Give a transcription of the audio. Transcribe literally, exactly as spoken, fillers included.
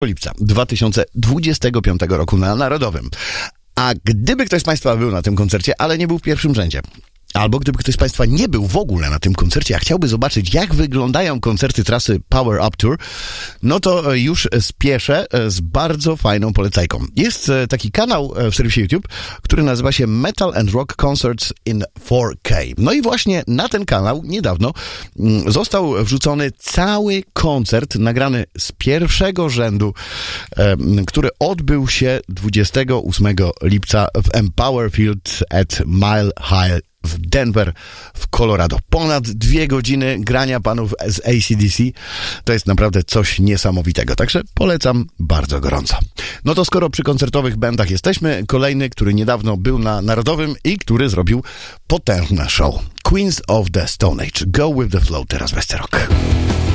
lipca dwa tysiące dwudziestego piątego roku na Narodowym. A gdyby ktoś z Państwa był na tym koncercie, ale nie był w pierwszym rzędzie, albo gdyby ktoś z Państwa nie był w ogóle na tym koncercie, a chciałby zobaczyć, jak wyglądają koncerty trasy Power Up Tour, no to już spieszę z bardzo fajną polecajką. Jest taki kanał w serwisie YouTube, który nazywa się Metal and Rock Concerts in four K. No i właśnie na ten kanał niedawno został wrzucony cały koncert nagrany z pierwszego rzędu, który odbył się dwudziestego ósmego lipca w Empower Field at Mile High w Denver, w Colorado. Ponad dwie godziny grania panów z A C D C. To jest naprawdę coś niesamowitego. Także polecam bardzo gorąco. No to skoro przy koncertowych bandach jesteśmy, kolejny, który niedawno był na Narodowym i który zrobił potężne show. Queens of the Stone Age. Go with the flow teraz w Westerok.